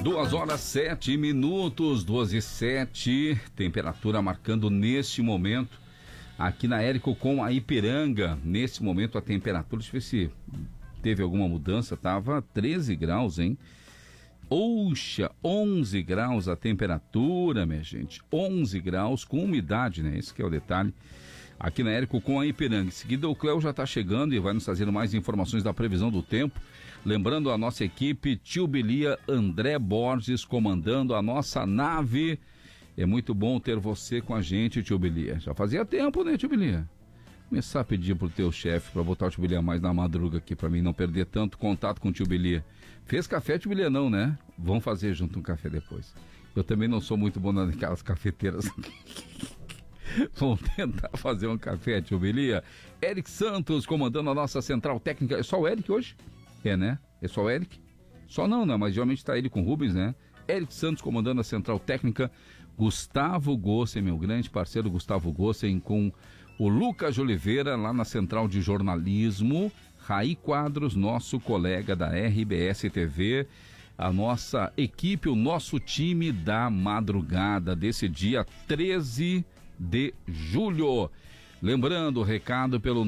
2h07, 2h07, temperatura marcando neste momento, aqui na Érico com a Ipiranga, nesse momento a temperatura, deixa eu ver se teve alguma mudança, tava 13 graus, hein? Oxa, 11 graus a temperatura, minha gente, 11 graus com umidade, né? Esse que é o detalhe. Aqui na Érico com a Ipiranga. Em seguida o Cléo já está chegando e vai nos trazendo mais informações da previsão do tempo. Lembrando a nossa equipe, Tio Bilia, André Borges comandando a nossa nave. É muito bom ter você com a gente, Tio Bilia. Já fazia tempo, né, Tio Bilia? Começar a pedir pro teu chefe para botar o Tio Bilia mais na madruga aqui, para mim não perder tanto contato com o Tio Bilia. Fez café, Tio Bilia, não, né? Vamos fazer junto um café depois. Eu também não sou muito bom naquelas cafeteiras. Vamos tentar fazer um café, Tio Bilia. Eric Santos comandando a nossa central técnica. É só o Eric hoje? É, né? É só o Eric? Só não, né? Mas geralmente está ele com o Rubens, né? Eric Santos comandando a central técnica. Gustavo Gossen, meu grande parceiro Gustavo Gossen, com o Lucas Oliveira lá na central de jornalismo. Raí Quadros, nosso colega da RBS TV. A nossa equipe, o nosso time da madrugada desse dia 13 de julho. Lembrando, recado pelo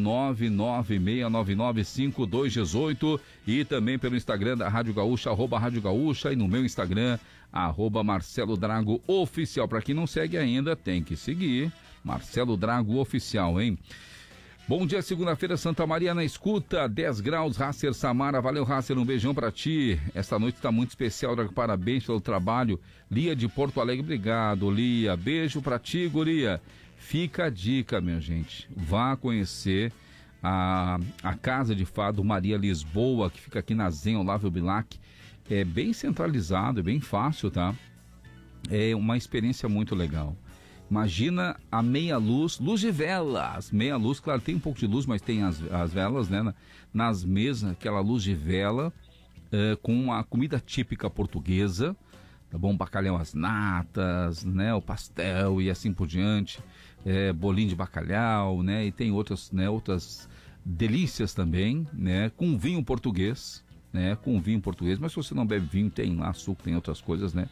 996995218 e também pelo Instagram da Rádio Gaúcha, @Rádio Gaúcha, e no meu Instagram, @Marcelo Drago Oficial. Para quem não segue ainda, tem que seguir, Marcelo Drago Oficial, hein? Bom dia, segunda-feira, Santa Maria na escuta, 10 graus, Rasser Samara, valeu Rasser, um beijão pra ti, esta noite tá muito especial, Drago, parabéns pelo trabalho, Lia de Porto Alegre, obrigado Lia, beijo pra ti, guria. Fica a dica, minha gente, vá conhecer a Casa de Fado Maria Lisboa, que fica aqui na Zen Olávio Bilac, é bem centralizado, é bem fácil, tá? É uma experiência muito legal. Imagina a meia luz, luz de velas, meia luz, claro, tem um pouco de luz, mas tem as velas, né? Nas mesas, aquela luz de vela, com a comida típica portuguesa, tá bom? Bacalhau às natas, né? O pastel e assim por diante, bolinho de bacalhau, né? E tem outras delícias também, né? Com vinho português, né? Com vinho português, mas se você não bebe vinho, tem lá suco, tem outras coisas, né?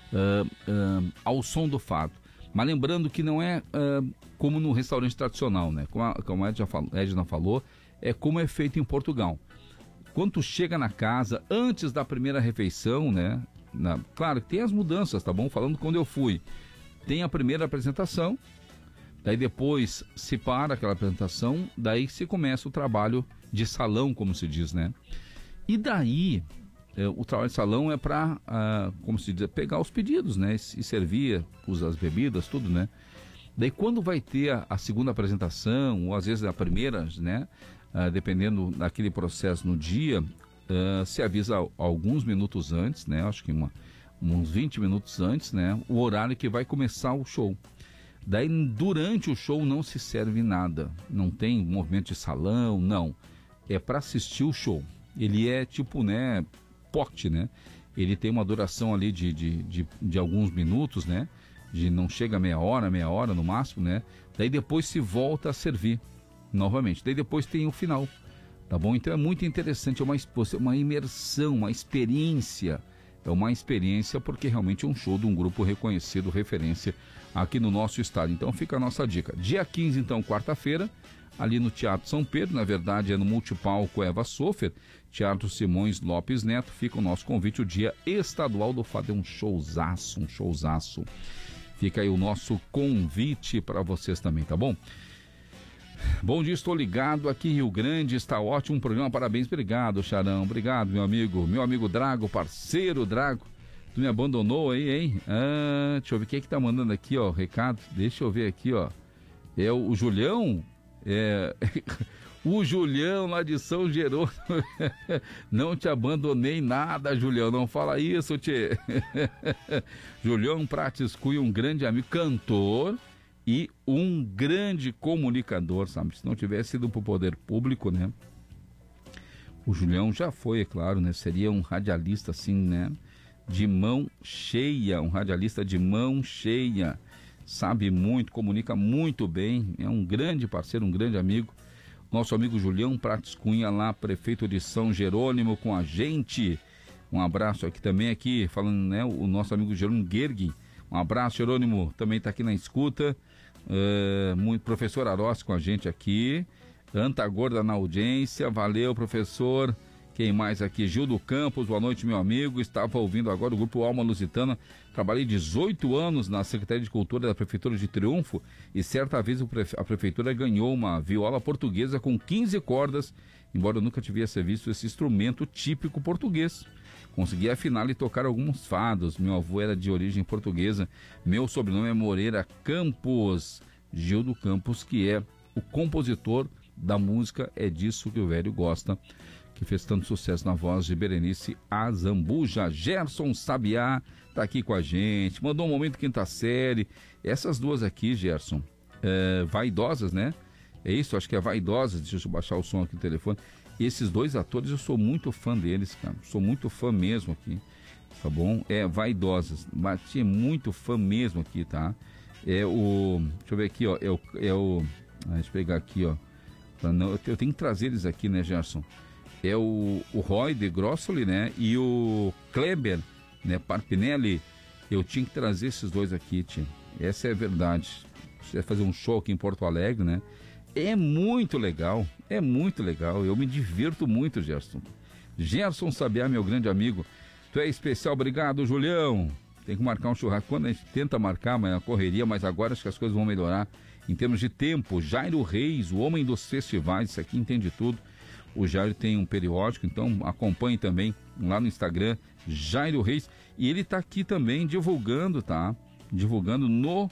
Ao som do fado. Mas lembrando que não é como no restaurante tradicional, né? Como a Edna falou, é como é feito em Portugal. Quando tu chega na casa, antes da primeira refeição, né? Claro que tem as mudanças, tá bom? Falando quando eu fui. Tem a primeira apresentação, daí depois se para aquela apresentação, daí se começa o trabalho de salão, como se diz, né? E daí... o trabalho de salão é para, como se diz, pegar os pedidos, né? E servir, usar as bebidas, tudo, né? Daí quando vai ter a segunda apresentação, ou às vezes a primeira, né? Dependendo daquele processo no dia, se avisa alguns minutos antes, né? Acho que uns 20 minutos antes, né? O horário que vai começar o show. Daí durante o show não se serve nada, não tem movimento de salão, não. É para assistir o show. Ele é tipo, né? Pocket, né? Ele tem uma duração ali de alguns minutos, né? Não chega a meia hora no máximo, né? Daí depois se volta a servir novamente. Daí depois tem o final, tá bom? Então é muito interessante, é uma imersão, uma experiência. É uma experiência porque realmente é um show de um grupo reconhecido, referência aqui no nosso estado. Então fica a nossa dica. Dia 15, então, quarta-feira, ali no Teatro São Pedro, na verdade é no Multipalco Eva Sofer, Teatro Simões Lopes Neto, fica o nosso convite, o Dia Estadual do Fado, é um showzaço. Fica aí o nosso convite para vocês também, tá bom? Bom dia, estou ligado aqui em Rio Grande, está ótimo o programa, parabéns, obrigado, Charão, obrigado, meu amigo Drago, parceiro Drago, tu me abandonou aí, hein? Deixa eu ver quem é que tá mandando aqui, ó, recado, deixa eu ver aqui, ó, é o Julião? O Julião lá de São Jerônimo. Não te abandonei nada, Julião, não fala isso, tchê. Julião Prates Cunha, um grande amigo, cantor e um grande comunicador, sabe? Se não tivesse sido pro poder público, né? O Julião já foi, é claro, né? Seria um radialista assim, né? De mão cheia, um radialista de mão cheia. Sabe muito, comunica muito bem, é um grande parceiro, um grande amigo. Nosso amigo Julião Prates Cunha lá, prefeito de São Jerônimo, com a gente. Um abraço aqui também, aqui falando, né, o nosso amigo Jerônimo Gergin. Um abraço, Jerônimo, também está aqui na escuta. Muito professor Arossi com a gente aqui. Anta Gorda na audiência. Valeu, professor. Quem mais aqui? Gildo Campos, boa noite, meu amigo. Estava ouvindo agora o Grupo Alma Lusitana. Trabalhei 18 anos na Secretaria de Cultura da Prefeitura de Triunfo e certa vez a Prefeitura ganhou uma viola portuguesa com 15 cordas, embora eu nunca tivesse visto esse instrumento típico português. Consegui afinar e tocar alguns fados. Meu avô era de origem portuguesa. Meu sobrenome é Moreira Campos. Gildo Campos, que é o compositor da música É Disso Que o Velho Gosta, que fez tanto sucesso na voz de Berenice Azambuja. Gerson Sabiá tá aqui com a gente, mandou um momento quinta série. Essas duas aqui, Gerson, vaidosas, né? É isso, acho que é vaidosas. Deixa eu baixar o som aqui do telefone. Esses dois atores, eu sou muito fã deles, cara. Sou muito fã mesmo aqui, tá bom? Vaidosas, bati muito fã mesmo aqui, tá? Deixa eu ver aqui, ó. Deixa eu pegar aqui, ó. Eu tenho que trazer eles aqui, né, Gerson? É o Roy de Grossoli, né? E o Kleber, né? Parpinelli. Eu tinha que trazer esses dois aqui, tio. Essa é a verdade. Você vai fazer um show aqui em Porto Alegre, né? É muito legal. É muito legal. Eu me divirto muito, Gerson. Gerson Sabiá, meu grande amigo. Tu é especial. Obrigado, Julião. Tem que marcar um churrasco. Quando a gente tenta marcar, mas a correria, mas agora acho que as coisas vão melhorar. Em termos de tempo, Jairo Reis, o homem dos festivais, isso aqui entende tudo. O Jairo tem um periódico, então acompanhe também lá no Instagram, Jairo Reis. E ele está aqui também divulgando, tá? Divulgando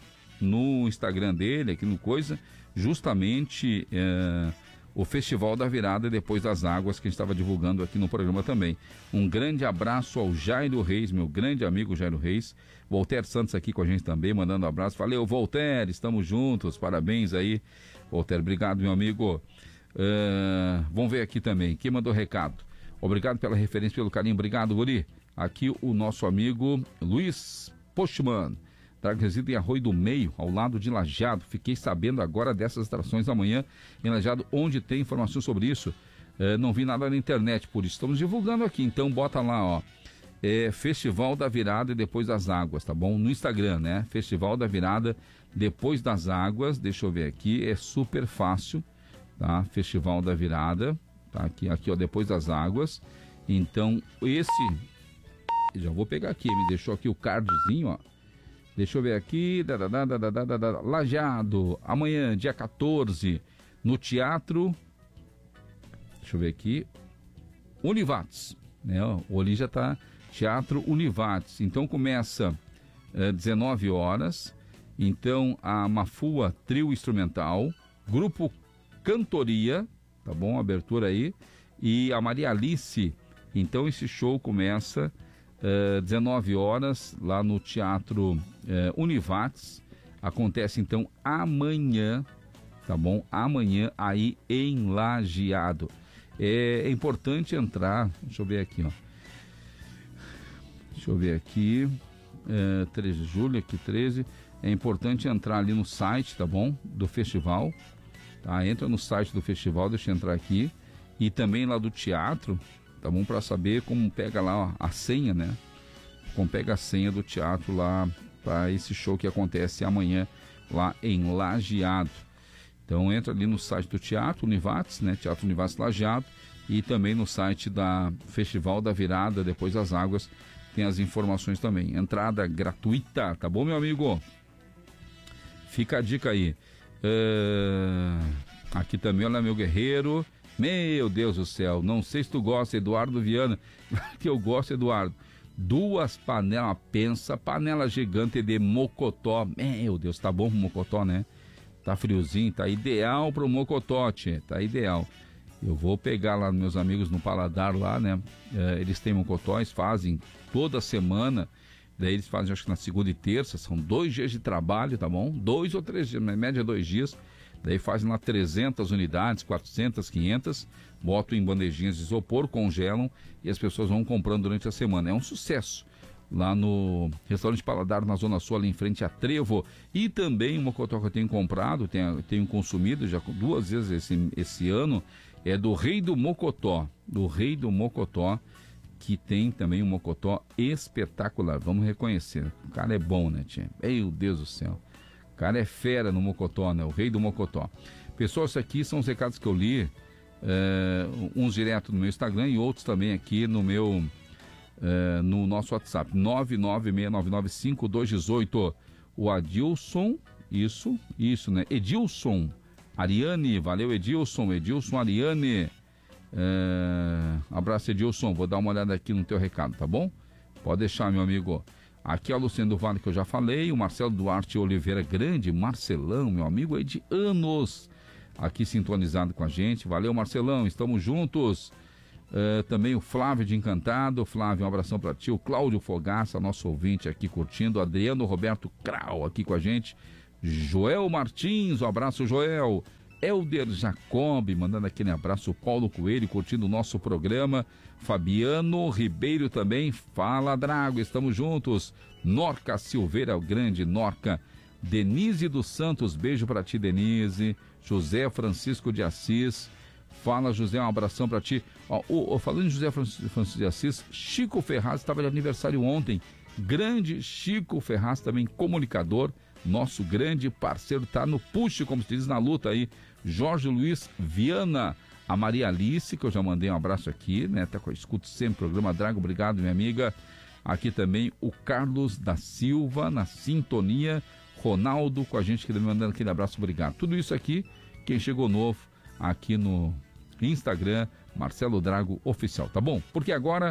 no Instagram dele, aqui no Coisa, justamente o Festival da Virada Depois das Águas, que a gente estava divulgando aqui no programa também. Um grande abraço ao Jairo Reis, meu grande amigo Jairo Reis. Voltaire Santos aqui com a gente também, mandando um abraço. Valeu, Voltaire, estamos juntos, parabéns aí. Voltaire, obrigado, meu amigo. Vamos ver aqui também, quem mandou recado. Obrigado pela referência, pelo carinho, obrigado, Guri. Aqui o nosso amigo Luiz Postman, reside em Arroio do Meio, ao lado de Lajeado. Fiquei sabendo agora dessas atrações amanhã em Lajeado, onde tem informação sobre isso. Não vi nada na internet, por isso estamos divulgando aqui. Então bota lá, ó, Festival da Virada Depois das Águas, tá bom? No Instagram, né? Festival da Virada Depois das Águas. Deixa eu ver aqui, é super fácil, tá? Festival da Virada, tá? Aqui ó, Depois das Águas. Então já vou pegar aqui, me deixou aqui o cardzinho, ó. Deixa eu ver aqui, Lajeado, amanhã, dia 14, no Teatro, deixa eu ver aqui, Univates, né? O ali já tá, Teatro Univates. Então começa 19 horas, então a Mafua Trio Instrumental, Grupo Cantoria, tá bom? Abertura aí, e a Maria Alice. Então esse show começa 19 horas lá no Teatro Univates. Acontece então amanhã, tá bom? Amanhã aí em Lajeado. É importante entrar, deixa eu ver aqui, ó. Deixa eu ver aqui, 13 de julho, aqui 13. É importante entrar ali no site, tá bom? Do festival, tá? Entra no site do festival, deixa eu entrar aqui. E também lá do teatro, tá bom? Para saber como pega lá, ó, a senha, né? Como pega a senha do teatro lá para esse show que acontece amanhã lá em Lajeado. Então entra ali no site do Teatro Univates, né? Teatro Univates Lajeado, e também no site da Festival da Virada Depois das Águas tem as informações também. Entrada gratuita, tá bom, meu amigo? Fica a dica aí. Aqui também, olha, meu guerreiro. Meu Deus do céu, não sei se tu gosta, Eduardo Viana, que eu gosto, Eduardo. 2 panelas, pensa, panela gigante de mocotó. Meu Deus, tá bom pro mocotó, né? Tá friozinho, tá ideal pro mocotó, tchê, tá ideal. Eu vou pegar lá meus amigos no Paladar lá, né? Eles têm mocotóis, fazem toda semana. Daí eles fazem, acho que na segunda e terça, são 2 dias de trabalho, tá bom? 2 ou 3 dias, na média 2 dias. Daí fazem lá 300 unidades, 400, 500, botam em bandejinhas de isopor, congelam e as pessoas vão comprando durante a semana. É um sucesso. Lá no Restaurante Paladar, na Zona Sul, ali em frente a Trevo. E também o mocotó que eu tenho comprado, tenho consumido já 2 vezes esse ano, é do Rei do Mocotó. Do Rei do Mocotó. que tem também um mocotó espetacular. Vamos reconhecer. O cara é bom, né, tia? Meu Deus do céu. O cara é fera no mocotó, né? O rei do mocotó. Pessoal, isso aqui são os recados que eu li. Uns direto no meu Instagram e outros também aqui no meu... no nosso WhatsApp. 996995218. O Adilson... Isso, né? Edilson. Ariane, valeu Edilson. Edilson, Ariane... abraço, Edilson. Vou dar uma olhada aqui no teu recado, tá bom? Pode deixar, meu amigo. Aqui é o Luciano do Vale, que eu já falei. O Marcelo Duarte Oliveira, grande Marcelão, meu amigo aí de anos, aqui sintonizado com a gente. Valeu, Marcelão, estamos juntos. Também o Flávio de Encantado. Flávio, um abração para ti. O Cláudio Fogaça, nosso ouvinte aqui curtindo. Adriano Roberto Krau aqui com a gente. Joel Martins, um abraço, Joel. Elder Jacob, mandando aquele abraço. Paulo Coelho, curtindo o nosso programa. Fabiano Ribeiro também. Fala, Drago, estamos juntos. Norca Silveira, o grande Norca. Denise dos Santos, beijo para ti, Denise. José Francisco de Assis. Fala, José, um abração para ti. Falando em José Francisco de Assis, Chico Ferraz estava de aniversário ontem. Grande Chico Ferraz, também comunicador. Nosso grande parceiro, tá no push, como se diz, na luta aí. Jorge Luiz Viana, a Maria Alice, que eu já mandei um abraço aqui, né? Tá com a escuta sempre, programa Drago, obrigado, minha amiga. Aqui também o Carlos da Silva, na sintonia. Ronaldo com a gente, que tá me mandando aquele abraço, obrigado. Tudo isso aqui, quem chegou novo aqui no Instagram, Marcelo Drago Oficial, tá bom? Porque agora,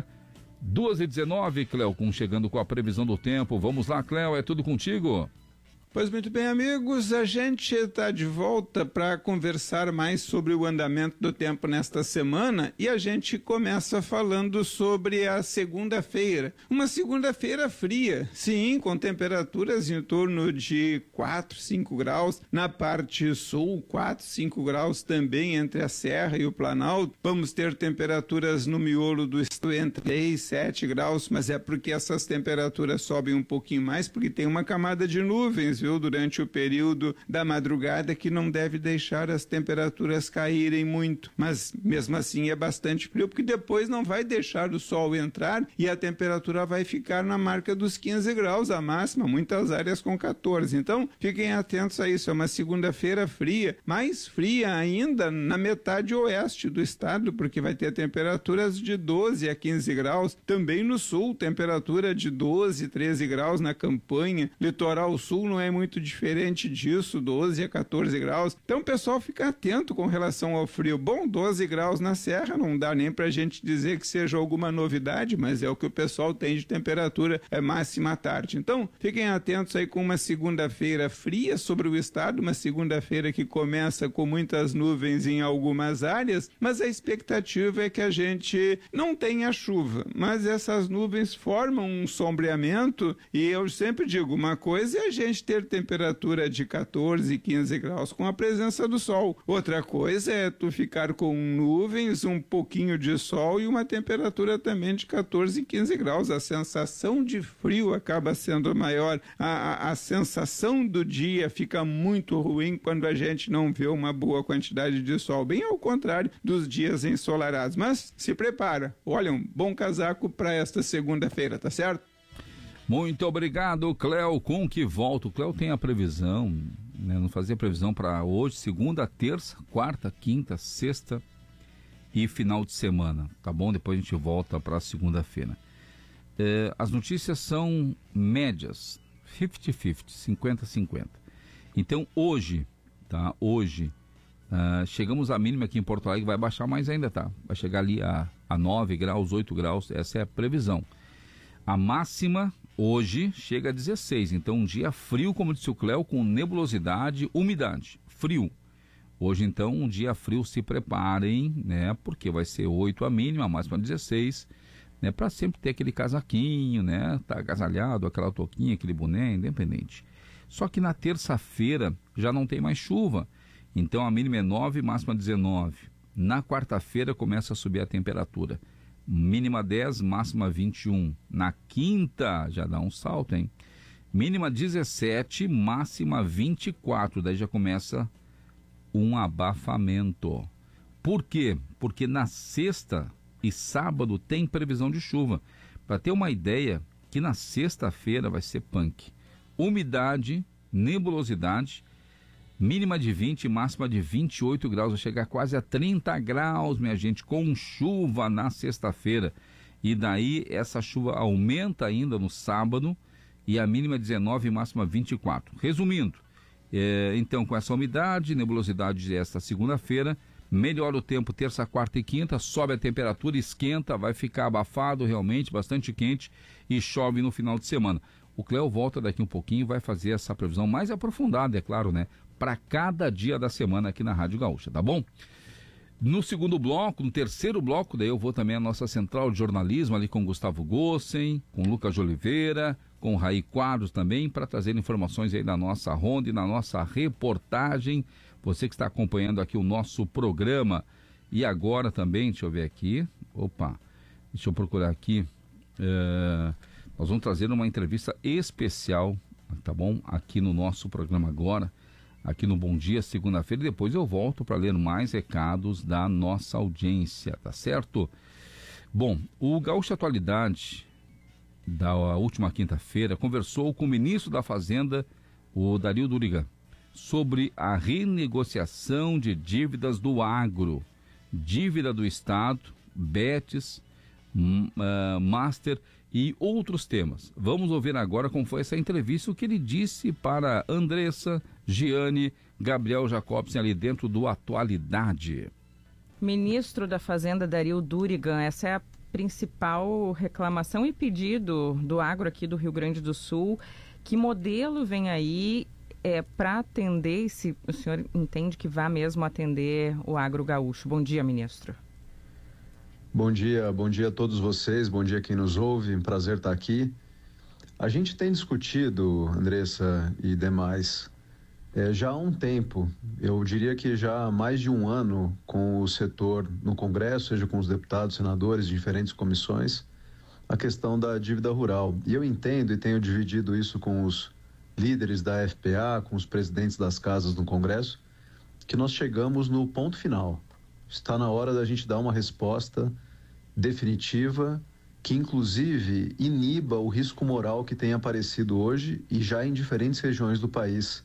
2h19, Cléo, chegando com a previsão do tempo. Vamos lá, Cléo, é tudo contigo. Pois muito bem, amigos, a gente está de volta para conversar mais sobre o andamento do tempo nesta semana e a gente começa falando sobre a segunda-feira. Uma segunda-feira fria, sim, com temperaturas em torno de 4, 5 graus na parte sul, 4, 5 graus também entre a Serra e o Planalto. Vamos ter temperaturas no miolo do estado entre 3, 7 graus, mas é porque essas temperaturas sobem um pouquinho mais porque tem uma camada de nuvens, viu, durante o período da madrugada, que não deve deixar as temperaturas caírem muito, mas mesmo assim é bastante frio, porque depois não vai deixar o sol entrar e a temperatura vai ficar na marca dos 15 graus, a máxima, muitas áreas com 14, então fiquem atentos a isso. É uma segunda-feira fria, mais fria ainda na metade oeste do estado, porque vai ter temperaturas de 12 a 15 graus, também no sul, temperatura de 12, 13 graus na Campanha, litoral sul não é muito diferente disso, 12 a 14 graus. Então, pessoal, fica atento com relação ao frio. Bom, 12 graus na Serra, não dá nem pra gente dizer que seja alguma novidade, mas é o que o pessoal tem de temperatura máxima à tarde. Então, fiquem atentos aí com uma segunda-feira fria sobre o estado, uma segunda-feira que começa com muitas nuvens em algumas áreas, mas a expectativa é que a gente não tenha chuva, mas essas nuvens formam um sombreamento e eu sempre digo, uma coisa é a gente ter temperatura de 14, 15 graus com a presença do sol. Outra coisa é tu ficar com nuvens, um pouquinho de sol e uma temperatura também de 14, 15 graus. A sensação de frio acaba sendo maior. A sensação do dia fica muito ruim quando a gente não vê uma boa quantidade de sol. Bem ao contrário dos dias ensolarados. Mas se prepara. Olha, um bom casaco para esta segunda-feira, tá certo? Muito obrigado, Cléo. Com que volta? O Cléo tem a previsão, né? Não fazia previsão para hoje, segunda, terça, quarta, quinta, sexta e final de semana, tá bom? Depois a gente volta para segunda-feira. As notícias são médias, 50-50, 50-50. Então hoje, tá? Hoje, chegamos à mínima aqui em Porto Alegre, vai baixar mais ainda, tá? Vai chegar ali a 9 graus, 8 graus, essa é a previsão. A máxima hoje chega a 16, então um dia frio, como disse o Cléo, com nebulosidade, umidade, frio. Hoje então um dia frio, se preparem, né, porque vai ser 8 a mínima, a máxima 16, né, para sempre ter aquele casaquinho, né, tá agasalhado, aquela touquinha, aquele boné, independente. Só que na terça-feira já não tem mais chuva, então a mínima é 9, máxima 19. Na quarta-feira começa a subir a temperatura. Mínima 10, máxima 21. Na quinta já dá um salto, hein? Mínima 17, máxima 24. Daí já começa um abafamento. Por quê? Porque na sexta e sábado tem previsão de chuva. Para ter uma ideia, que na sexta-feira vai ser punk. Umidade, nebulosidade, mínima de 20 e máxima de 28 graus, vai chegar quase a 30 graus, minha gente, com chuva na sexta-feira. E daí essa chuva aumenta ainda no sábado e a mínima 19 e máxima 24. Resumindo, então com essa umidade, nebulosidade esta segunda-feira, melhora o tempo terça, quarta e quinta, sobe a temperatura, esquenta, vai ficar abafado realmente, bastante quente e chove no final de semana. O Cléo volta daqui um pouquinho e vai fazer essa previsão mais aprofundada, é claro, né? Para cada dia da semana aqui na Rádio Gaúcha, tá bom? No segundo bloco, no terceiro bloco, daí eu vou também à nossa central de jornalismo ali com Gustavo Gossen, com Lucas de Oliveira, com Raí Quadros também, para trazer informações aí da nossa ronda e da nossa reportagem. Você que está acompanhando aqui o nosso programa. E agora também, deixa eu ver aqui, deixa eu procurar aqui, nós vamos trazer uma entrevista especial, tá bom? Aqui no nosso programa agora, aqui no Bom Dia, segunda-feira, e depois eu volto para ler mais recados da nossa audiência, tá certo? Bom, o Gaúcha Atualidade, da última quinta-feira, conversou com o ministro da Fazenda, o Dario Durigan, sobre a renegociação de dívidas do agro, dívida do Estado, BETES, Master e outros temas. Vamos ouvir agora como foi essa entrevista, o que ele disse para Andressa, Giane, Gabriel Jacobsen ali dentro do Atualidade. Ministro da Fazenda Dario Durigan, essa é a principal reclamação e pedido do agro aqui do Rio Grande do Sul. Que modelo vem aí para atender, se o senhor entende que vá mesmo atender o agro gaúcho? Bom dia, ministro. Bom dia a todos vocês, bom dia quem nos ouve, um prazer estar aqui. A gente tem discutido, Andressa e demais, já há um tempo, eu diria que já há mais de um ano, com o setor no Congresso, seja com os deputados, senadores de diferentes comissões, a questão da dívida rural. E eu entendo e tenho dividido isso com os líderes da FPA, com os presidentes das casas no Congresso, que nós chegamos no ponto final. Está na hora da gente dar uma resposta definitiva, que inclusive iniba o risco moral que tem aparecido hoje e já em diferentes regiões do país.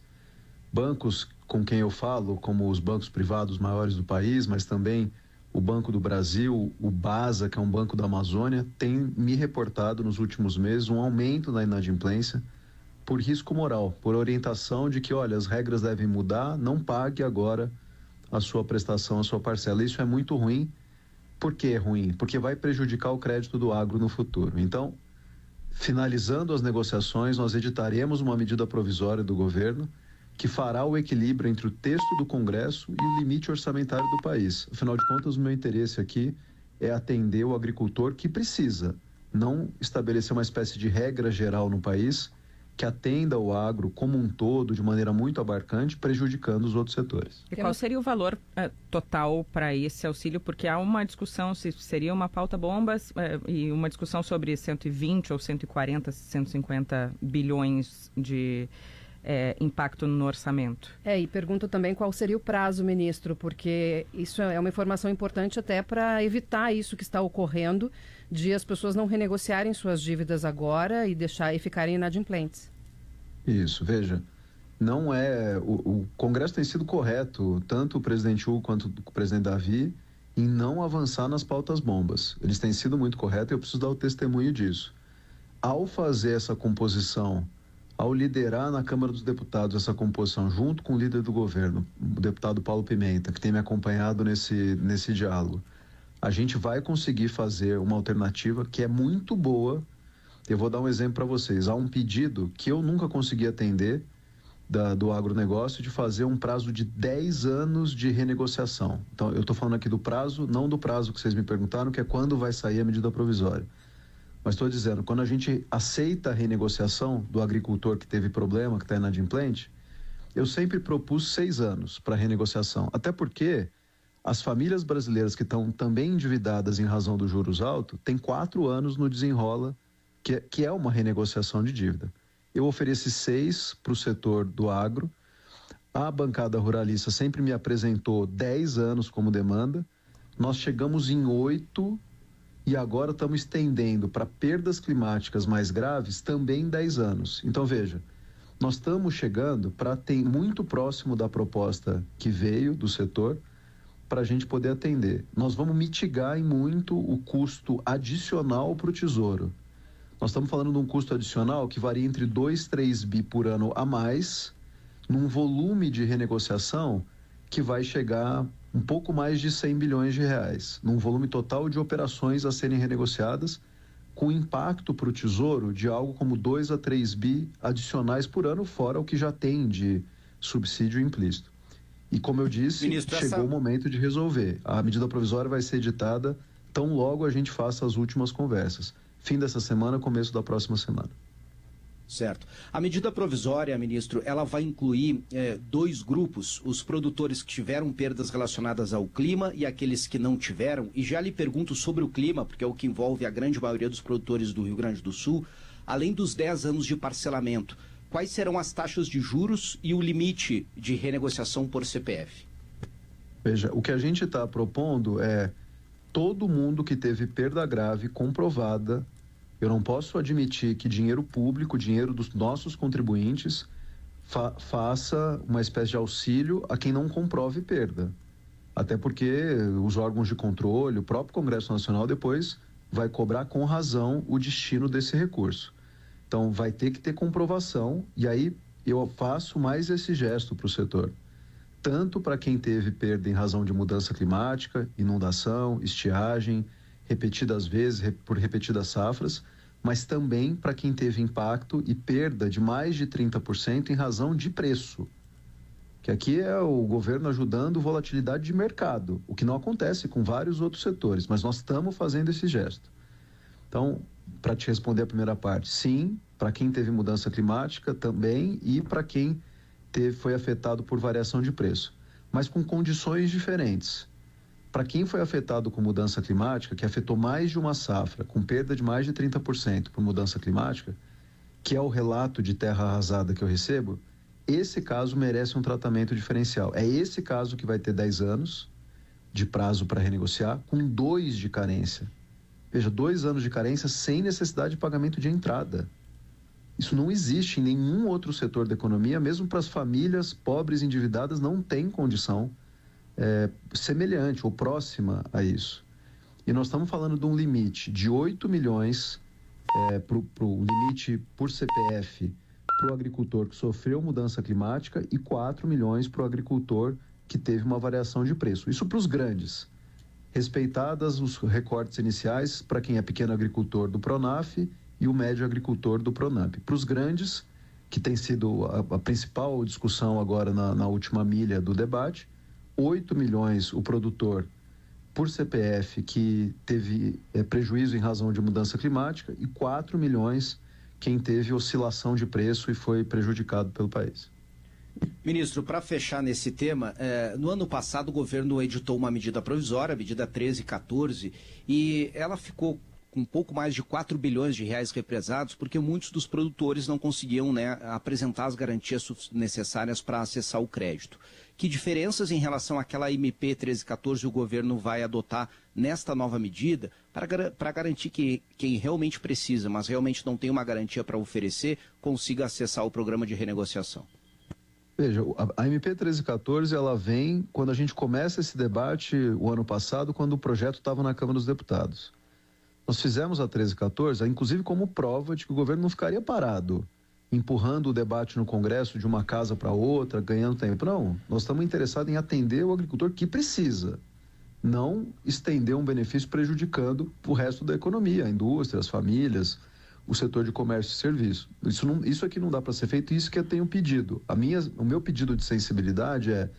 Bancos com quem eu falo, como os bancos privados maiores do país, mas também o Banco do Brasil, o BASA, que é um banco da Amazônia, tem me reportado nos últimos meses um aumento na inadimplência por risco moral, por orientação de que, olha, as regras devem mudar, não pague agora a sua prestação, a sua parcela. Isso é muito ruim. Por que é ruim? Porque vai prejudicar o crédito do agro no futuro. Então, finalizando as negociações, nós editaremos uma medida provisória do governo que fará o equilíbrio entre o texto do Congresso e o limite orçamentário do país. Afinal de contas, o meu interesse aqui é atender o agricultor que precisa, não estabelecer uma espécie de regra geral no país que atenda o agro como um todo de maneira muito abarcante, prejudicando os outros setores. E qual seria o valor total para esse auxílio? Porque há uma discussão se seria uma pauta bomba e uma discussão sobre 120 ou 140, 150 bilhões de impacto no orçamento. E pergunto também qual seria o prazo, ministro, porque isso é uma informação importante até para evitar isso que está ocorrendo, de as pessoas não renegociarem suas dívidas agora e ficarem inadimplentes. Isso, veja, não é... O Congresso tem sido correto, tanto o presidente Hugo quanto o presidente Davi, em não avançar nas pautas bombas. Eles têm sido muito corretos e eu preciso dar o testemunho disso. Ao fazer essa composição, ao liderar na Câmara dos Deputados essa composição, junto com o líder do governo, o deputado Paulo Pimenta, que tem me acompanhado nesse diálogo, a gente vai conseguir fazer uma alternativa que é muito boa. Eu vou dar um exemplo para vocês. Há um pedido que eu nunca consegui atender do agronegócio de fazer um prazo de 10 anos de renegociação. Então, eu estou falando aqui do prazo, não do prazo que vocês me perguntaram, que é quando vai sair a medida provisória. Mas estou dizendo, quando a gente aceita a renegociação do agricultor que teve problema, que está inadimplente, eu sempre propus 6 anos para renegociação. Até porque as famílias brasileiras que estão também endividadas em razão dos juros altos têm 4 anos no desenrola, que é uma renegociação de dívida. Eu ofereci 6 para o setor do agro. A bancada ruralista sempre me apresentou 10 anos como demanda. Nós chegamos em 8 e agora estamos estendendo para perdas climáticas mais graves também 10 anos. Então, veja, nós estamos chegando para ter muito próximo da proposta que veio do setor para a gente poder atender. Nós vamos mitigar em muito o custo adicional para o Tesouro. Nós estamos falando de um custo adicional que varia entre 2 e 3 bi por ano a mais, num volume de renegociação que vai chegar um pouco mais de 100 bilhões de reais, num volume total de operações a serem renegociadas, com impacto para o Tesouro de algo como 2 a 3 bi adicionais por ano, fora o que já tem de subsídio implícito. E como eu disse, Ministro, chegou o momento de resolver. A medida provisória vai ser editada tão logo a gente faça as últimas conversas. Fim dessa semana, começo da próxima semana. Certo. A medida provisória, ministro, ela vai incluir 2 grupos, os produtores que tiveram perdas relacionadas ao clima e aqueles que não tiveram. E já lhe pergunto sobre o clima, porque é o que envolve a grande maioria dos produtores do Rio Grande do Sul. Além dos 10 anos de parcelamento, quais serão as taxas de juros e o limite de renegociação por CPF? Veja, o que a gente está propondo é todo mundo que teve perda grave comprovada. Eu não posso admitir que dinheiro público, dinheiro dos nossos contribuintes, faça uma espécie de auxílio a quem não comprove perda. Até porque os órgãos de controle, o próprio Congresso Nacional depois vai cobrar com razão o destino desse recurso. Então vai ter que ter comprovação, e aí eu faço mais esse gesto para o setor. Tanto para quem teve perda em razão de mudança climática, inundação, estiagem, repetidas vezes, por repetidas safras, mas também para quem teve impacto e perda de mais de 30% em razão de preço. Que aqui é o governo ajudando volatilidade de mercado, o que não acontece com vários outros setores, mas nós estamos fazendo esse gesto. Então, para te responder a primeira parte, sim, para quem teve mudança climática também e para quem foi afetado por variação de preço, mas com condições diferentes. Para quem foi afetado com mudança climática, que afetou mais de uma safra, com perda de mais de 30% por mudança climática, que é o relato de terra arrasada que eu recebo, esse caso merece um tratamento diferencial. É esse caso que vai ter 10 anos de prazo para renegociar, com 2 de carência. Veja, 2 anos de carência sem necessidade de pagamento de entrada. Isso não existe em nenhum outro setor da economia, mesmo para as famílias pobres endividadas não tem condição semelhante ou próxima a isso. E nós estamos falando de um limite de 8 milhões para o limite por CPF para o agricultor que sofreu mudança climática e 4 milhões para o agricultor que teve uma variação de preço. Isso para os grandes. Respeitadas os recortes iniciais para quem é pequeno agricultor do Pronaf e o médio agricultor do Pronamp. Para os grandes, que tem sido a principal discussão agora na última milha do debate, 8 milhões o produtor por CPF que teve prejuízo em razão de mudança climática e 4 milhões quem teve oscilação de preço e foi prejudicado pelo país. Ministro, para fechar nesse tema, no ano passado o governo editou uma medida provisória, a medida 1314, e ela ficou com um pouco mais de 4 bilhões de reais represados, porque muitos dos produtores não conseguiam apresentar as garantias necessárias para acessar o crédito. Que diferenças em relação àquela MP 1314 o governo vai adotar nesta nova medida para garantir que quem realmente precisa, mas realmente não tem uma garantia para oferecer, consiga acessar o programa de renegociação? Veja, a MP 1314 ela vem quando a gente começa esse debate o ano passado, quando o projeto estava na Câmara dos Deputados. Nós fizemos a 1314, inclusive como prova de que o governo não ficaria parado, empurrando o debate no Congresso de uma casa para outra, ganhando tempo. Não, nós estamos interessados em atender o agricultor que precisa, não estender um benefício prejudicando o resto da economia, a indústria, as famílias, o setor de comércio e serviço. Isso aqui não dá para ser feito, isso que eu tenho pedido. O meu pedido de sensibilidade é,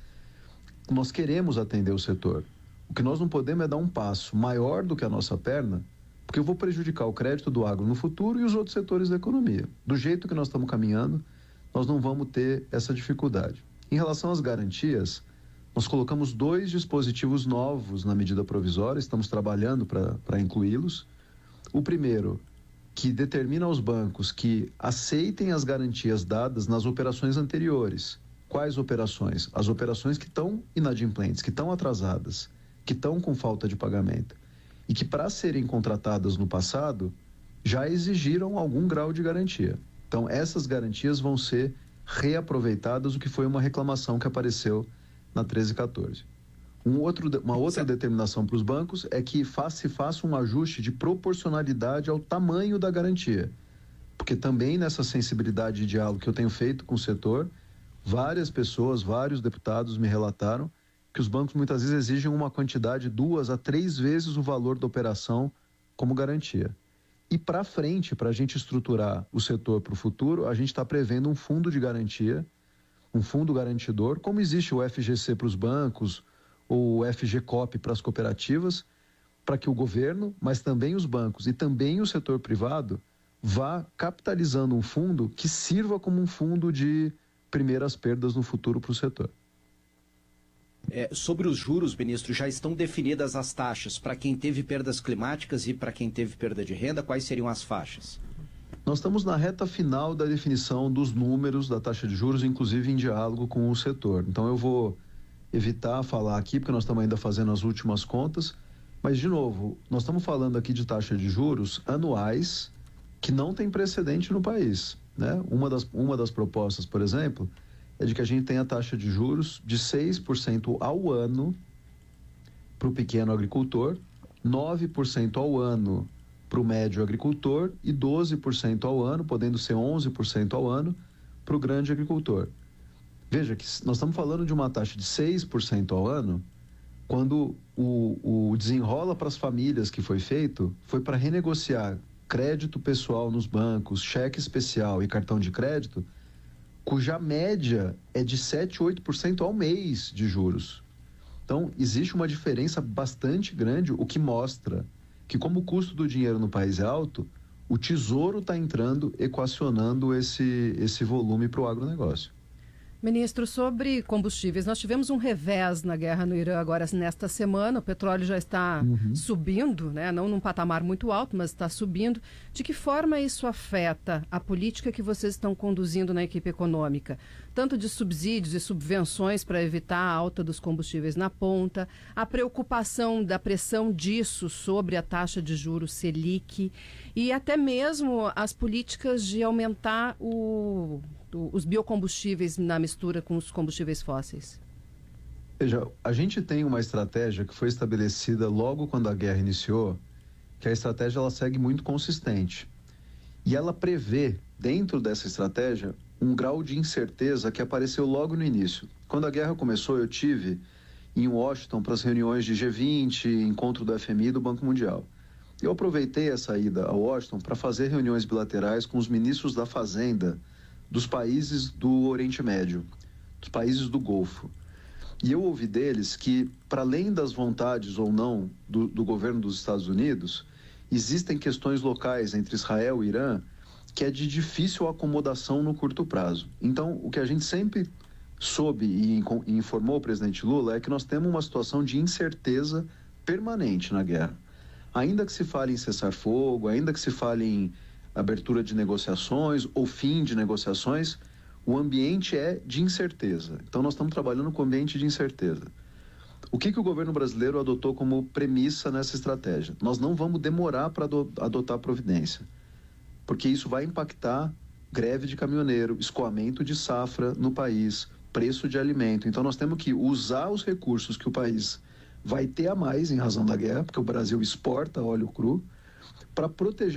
nós queremos atender o setor. O que nós não podemos é dar um passo maior do que a nossa perna, porque eu vou prejudicar o crédito do agro no futuro e os outros setores da economia. Do jeito que nós estamos caminhando, nós não vamos ter essa dificuldade. Em relação às garantias, nós colocamos 2 dispositivos novos na medida provisória, estamos trabalhando para incluí-los. O primeiro, que determina aos bancos que aceitem as garantias dadas nas operações anteriores. Quais operações? As operações que estão inadimplentes, que estão atrasadas, que estão com falta de pagamento. e que, para serem contratadas no passado, já exigiram algum grau de garantia. Então, essas garantias vão ser reaproveitadas, o que foi uma reclamação que apareceu na 1314. Uma outra determinação para os bancos é que se faça um ajuste de proporcionalidade ao tamanho da garantia. Porque também nessa sensibilidade de diálogo que eu tenho feito com o setor, várias pessoas, vários deputados me relataram que os bancos muitas vezes exigem uma quantidade 2 a 3 vezes o valor da operação como garantia. E para frente, para a gente estruturar o setor para o futuro, a gente está prevendo um fundo de garantia, um fundo garantidor, como existe o FGC para os bancos, ou o FGCOP para as cooperativas, para que o governo, mas também os bancos e também o setor privado vá capitalizando um fundo que sirva como um fundo de primeiras perdas no futuro para o setor. Sobre os juros, ministro, já estão definidas as taxas para quem teve perdas climáticas e para quem teve perda de renda? Quais seriam as faixas? Nós estamos na reta final da definição dos números da taxa de juros, inclusive em diálogo com o setor. Então eu vou evitar falar aqui, porque nós estamos ainda fazendo as últimas contas, mas, de novo, nós estamos falando aqui de taxa de juros anuais que não tem precedente no país, né? Uma das propostas, por exemplo, é de que a gente tenha taxa de juros de 6% ao ano para o pequeno agricultor, 9% ao ano para o médio agricultor e 12% ao ano, podendo ser 11% ao ano, para o grande agricultor. Veja que nós estamos falando de uma taxa de 6% ao ano, quando o desenrola para as famílias que foi feito, foi para renegociar crédito pessoal nos bancos, cheque especial e cartão de crédito, cuja média é de 7%, 8% ao mês de juros. Então, existe uma diferença bastante grande, o que mostra que, como o custo do dinheiro no país é alto, o Tesouro está entrando, equacionando esse volume para o agronegócio. Ministro, sobre combustíveis, nós tivemos um revés na guerra no Irã agora nesta semana, o petróleo já está subindo, né? Não num patamar muito alto, mas está subindo. De que forma isso afeta a política que vocês estão conduzindo na equipe econômica? Tanto de subsídios e subvenções para evitar a alta dos combustíveis na ponta, a preocupação da pressão disso sobre a taxa de juros Selic e até mesmo as políticas de aumentar os biocombustíveis na mistura com os combustíveis fósseis? Veja, a gente tem uma estratégia que foi estabelecida logo quando a guerra iniciou, que a estratégia ela segue muito consistente. E ela prevê, dentro dessa estratégia, um grau de incerteza que apareceu logo no início. Quando a guerra começou, eu tive em Washington para as reuniões de G20, encontro do FMI e do Banco Mundial. Eu aproveitei essa ida a Washington para fazer reuniões bilaterais com os ministros da Fazenda dos países do Oriente Médio, dos países do Golfo. E eu ouvi deles que, para além das vontades ou não do governo dos Estados Unidos, existem questões locais entre Israel e Irã que é de difícil acomodação no curto prazo. Então, o que a gente sempre soube e informou o presidente Lula é que nós temos uma situação de incerteza permanente na guerra. Ainda que se fale em cessar-fogo, ainda que se fale em abertura de negociações ou fim de negociações, o ambiente é de incerteza. Então, nós estamos trabalhando com o ambiente de incerteza. O que o governo brasileiro adotou como premissa nessa estratégia? Nós não vamos demorar para adotar providência, porque isso vai impactar greve de caminhoneiro, escoamento de safra no país, preço de alimento. Então, nós temos que usar os recursos que o país vai ter a mais em razão da guerra, porque o Brasil exporta óleo cru, para proteger